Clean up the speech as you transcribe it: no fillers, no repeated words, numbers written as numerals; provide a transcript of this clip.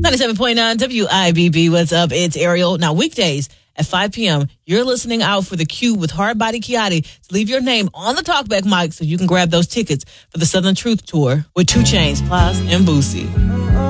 97.9 WIBB. What's up? It's Ariel. Now, weekdays at 5 p.m., you're listening out for the Cube with Hardbody Kiati to leave your name on the talkback mic so you can grab those tickets for the Southern Truth Tour with 2 Chainz, Plies, and Boosie.